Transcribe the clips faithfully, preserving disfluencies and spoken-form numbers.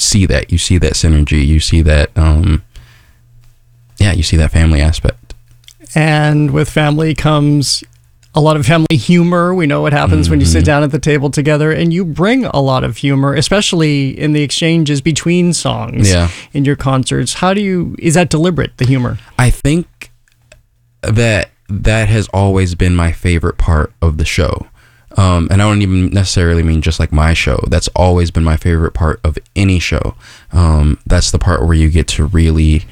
see that. You see that synergy. You see that, um, yeah, you see that family aspect. And with family comes a lot of family humor. We know what happens mm-hmm. when you sit down at the table together, and you bring a lot of humor, especially in the exchanges between songs yeah. in your concerts. How do you, is that deliberate, the humor? I think that that has always been my favorite part of the show. Um, and I don't even necessarily mean just like my show. That's always been my favorite part of any show. Um, that's the part where you get to really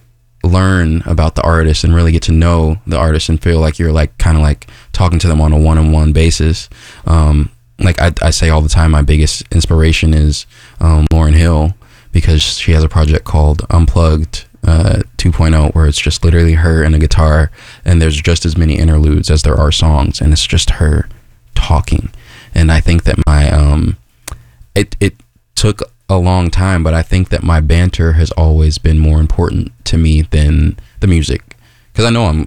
learn about the artist and really get to know the artist and feel like you're like kind of like talking to them on a one-on-one basis. Um, like I, I say all the time, my biggest inspiration is um, Lauryn Hill, because she has a project called Unplugged uh, two point oh, where it's just literally her and a guitar, and there's just as many interludes as there are songs, and it's just her talking. And I think that my um, it it took a long time, but I think that my banter has always been more important to me than the music, because I know I'm,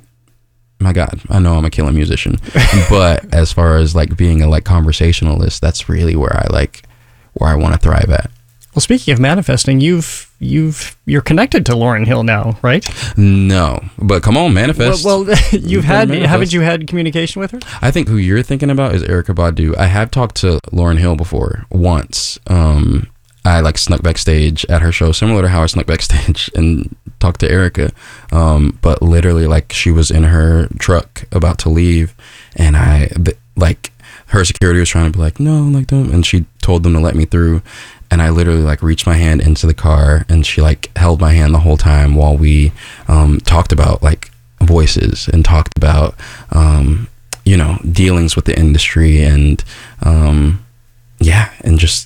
my God, I know I'm a killer musician, but as far as like being a like conversationalist, that's really where I like, where I want to thrive at. Well, speaking of manifesting, you've you've you're connected to Lauryn Hill now, right? No, but come on, manifest. Well, well you've you had manifest. Haven't you had communication with her? I think who you're thinking about is Erykah Badu. I have talked to Lauryn Hill before once. Um, I like snuck backstage at her show, similar to how I snuck backstage and talked to Erykah. Um, but literally, like, she was in her truck about to leave, and I th- like her security was trying to be like, no, like don't, and she told them to let me through. And I literally like reached my hand into the car, and she like held my hand the whole time while we um, talked about like voices and talked about um, you know, dealings with the industry and um, yeah, and just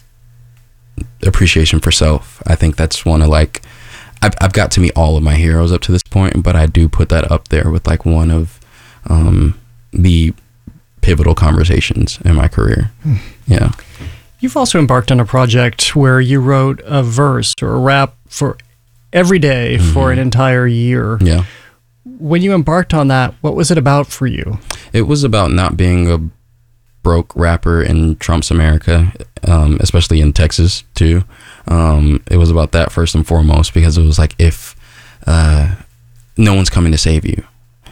appreciation for self. I think that's one of like I've I've got to meet all of my heroes up to this point, but I do put that up there with like one of um, the pivotal conversations in my career. Mm. Yeah. You've also embarked on a project where you wrote a verse or a rap for every day mm-hmm. for an entire year. Yeah. When you embarked on that, what was it about for you? It was about not being a broke rapper in Trump's America, um, especially in Texas too. Um, it was about that first and foremost, because it was like, if uh, no one's coming to save you.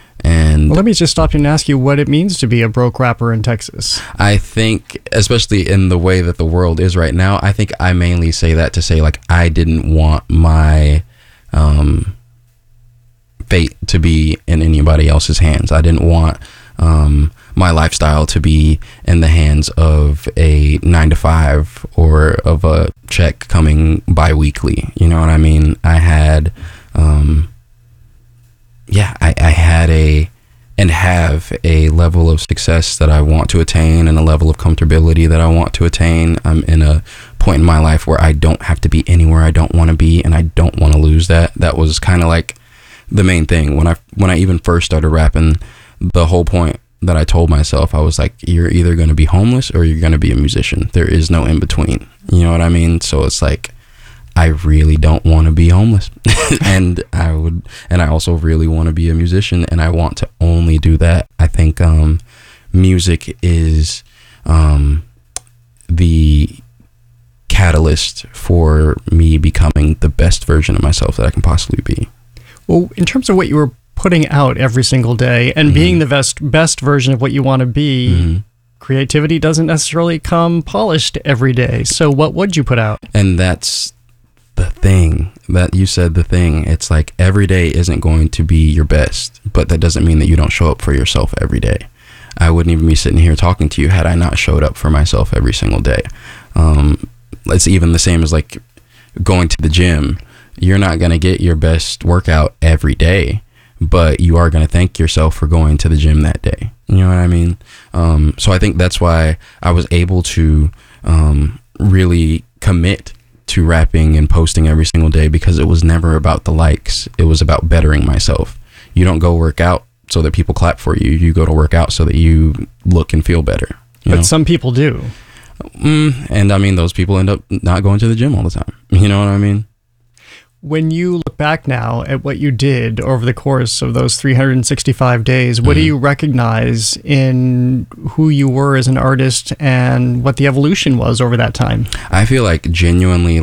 And well, let me just stop you and ask you what it means to be a broke rapper in Texas. I think, especially in the way that the world is right now, I think I mainly say that to say like, I didn't want my um, fate to be in anybody else's hands. I didn't want um, my lifestyle to be in the hands of a nine to five or of a check coming bi-weekly. You know what I mean? I had, um, yeah, I, I had a, and have a level of success that I want to attain and a level of comfortability that I want to attain. I'm in a point in my life where I don't have to be anywhere I don't want to be, and I don't want to lose that. That was kind of like the main thing. When I, when I even first started rapping, the whole point that I told myself, I was like, you're either going to be homeless or you're going to be a musician. There is no in between. You know what I mean? So it's like, I really don't want to be homeless. and I would, and I also really want to be a musician, and I want to only do that. I think um, music is um, the catalyst for me becoming the best version of myself that I can possibly be. Well, in terms of what you were putting out every single day and mm-hmm. being the best best version of what you want to be, mm-hmm. creativity doesn't necessarily come polished every day. So what would you put out? And that's the thing that you said, the thing. It's like every day isn't going to be your best, but that doesn't mean that you don't show up for yourself every day. I wouldn't even be sitting here talking to you had I not showed up for myself every single day. Um, it's even the same as like going to the gym. You're not going to get your best workout every day, but you are going to thank yourself for going to the gym that day. You know what I mean? Um, so I think that's why I was able to um, really commit to rapping and posting every single day, because it was never about the likes. It was about bettering myself. You don't go work out so that people clap for you. You go to work out so that you look and feel better. But know? Some people do. Mm, and I mean, those people end up not going to the gym all the time. You know what I mean? When you look back now at what you did over the course of those three hundred sixty-five days, what mm-hmm. do you recognize in who you were as an artist and what the evolution was over that time? I feel like genuinely, like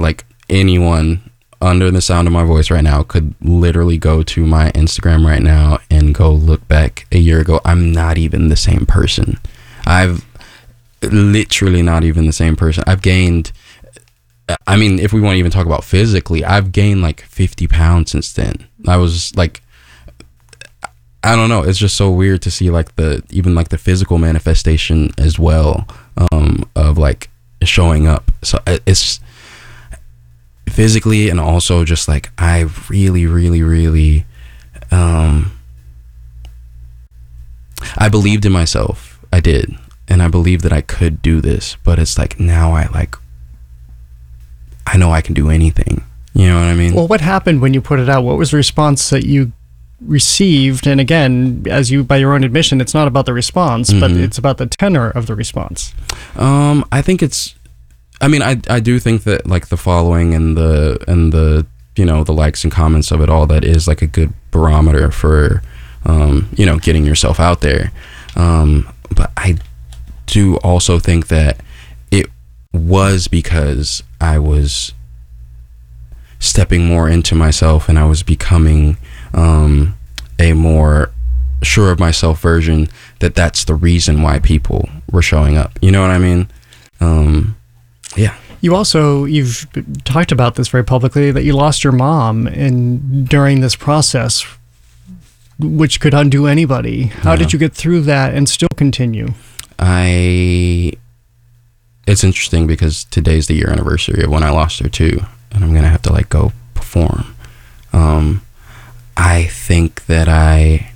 anyone under the sound of my voice right now could literally go to my Instagram right now and go look back a year ago. I'm not even the same person. I've literally not even the same person. I've gained, I mean, if we want to even talk about physically, I've gained like fifty pounds since then. I was like, I don't know. It's just so weird to see like the, even like the physical manifestation as well, um, of like showing up. So it's physically, and also just like, I really, really, really, um, I believed in myself. I did. And I believed that I could do this, but it's like, now I like, I know I can do anything. You know what I mean? Well, what happened when you put it out? What was the response that you received? And again, as you, by your own admission, it's not about the response, mm-hmm. but it's about the tenor of the response. Um, I think it's, I mean, I, I do think that like the following and the, and the, you know, the likes and comments of it all, that is like a good barometer for, um, you know, getting yourself out there. Um, but I do also think that it was because I was stepping more into myself, and I was becoming um, a more sure of myself version, that that's the reason why people were showing up. You know what I mean? Um, yeah. You also, you've talked about this very publicly, that you lost your mom in during this process, which could undo anybody. How yeah. did you get through that and still continue? I, it's interesting because today's the year anniversary of when I lost her too, and I'm going to have to like go perform. Um, I think that I,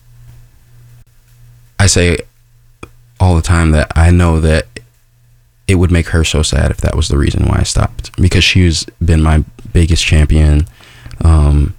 I say all the time that I know that it would make her so sad if that was the reason why I stopped, because she's been my biggest champion. Um,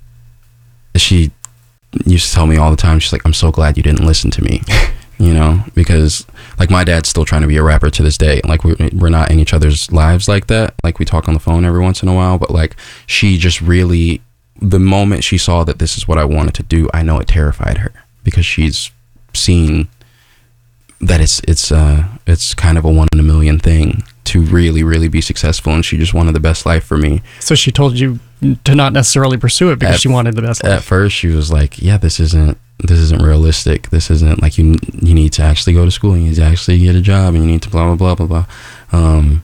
she used to tell me all the time, she's like, I'm so glad you didn't listen to me, you know, because like my dad's still trying to be a rapper to this day. Like we, we're not in each other's lives like that. Like we talk on the phone every once in a while, but like she just really, the moment she saw that this is what I wanted to do, I know it terrified her, because she's seen that it's it's uh it's kind of a one in a million thing to really really be successful, and she just wanted the best life for me. So she told you to not necessarily pursue it because at, she wanted the best life. At first she was like, yeah, this isn't this isn't realistic, this isn't like, you you need to actually go to school, you need to actually get a job, and you need to blah blah blah blah blah. Um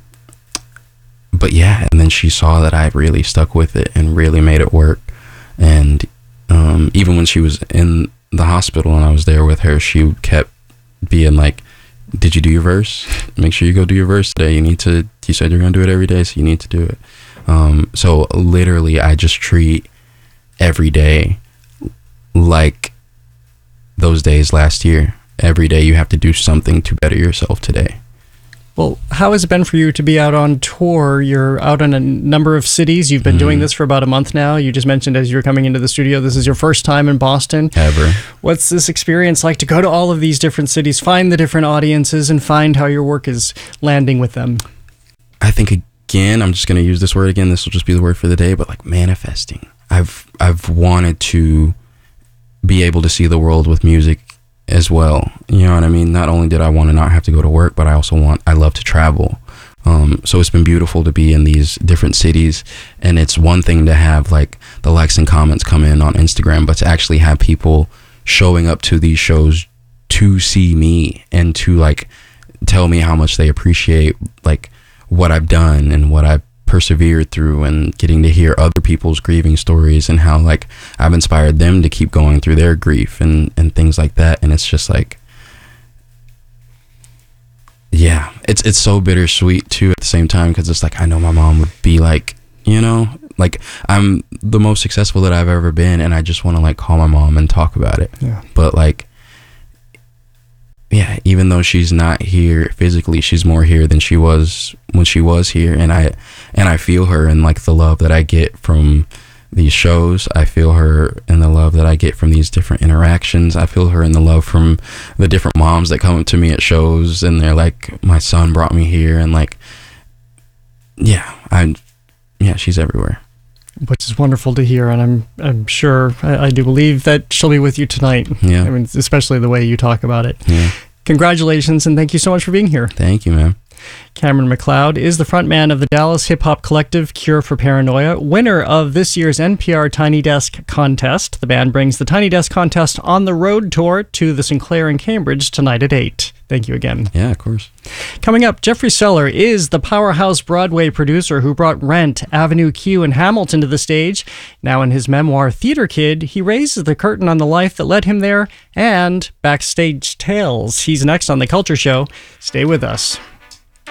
but yeah, and then she saw that I really stuck with it and really made it work. And um even when she was in the hospital and I was there with her, she kept being like, did you do your verse? Make sure you go do your verse today. You need to, you said you're gonna do it every day, so you need to do it. Um, so literally I just treat every day like those days last year. Every day you have to do something to better yourself today. Well, how has it been for you to be out on tour? You're out in a number of cities. You've been mm-hmm. doing this for about a month now. You just mentioned as you were coming into the studio, this is your first time in Boston. Ever. What's this experience like to go to all of these different cities, find the different audiences, and find how your work is landing with them? I think, again, I'm just going to use this word again. This will just be the word for the day, but like manifesting. I've I've wanted to be able to see the world with music as well. You know what I mean? Not only did I want to not have to go to work, but I also want, I love to travel. Um, so it's been beautiful to be in these different cities. And it's one thing to have like the likes and comments come in on Instagram, but to actually have people showing up to these shows to see me and to like tell me how much they appreciate like what I've done and what I've persevered through, and getting to hear other people's grieving stories and how like I've inspired them to keep going through their grief and and things like that. And it's just like, yeah, it's it's so bittersweet too at the same time, because it's like I know my mom would be like, you know, like I'm the most successful that I've ever been, and I just want to like call my mom and talk about it. Yeah. But like, yeah, even though she's not here physically, she's more here than she was when she was here. And I, and I feel her in like the love that I get from these shows. I feel her in the love that I get from these different interactions. I feel her in the love from the different moms that come up to me at shows and they're like, my son brought me here. And like, yeah, I, yeah, she's everywhere. Which is wonderful to hear, and I'm I'm sure I, I do believe that she'll be with you tonight. Yeah, I mean, especially the way you talk about it. Yeah. Congratulations, and thank you so much for being here. Thank you, man. Cameron McLeod is the frontman of the Dallas hip-hop collective Cure for Paranoia, winner of this year's N P R Tiny Desk contest. The band brings the Tiny Desk contest on the road tour to the Sinclair in Cambridge tonight at eight. Thank you again. Yeah, of course. Coming up, Jeffrey Seller is the powerhouse Broadway producer who brought Rent, Avenue Q, and Hamilton to the stage. Now in his memoir, Theater Kid, he raises the curtain on the life that led him there and backstage tales. He's next on The Culture Show. Stay with us.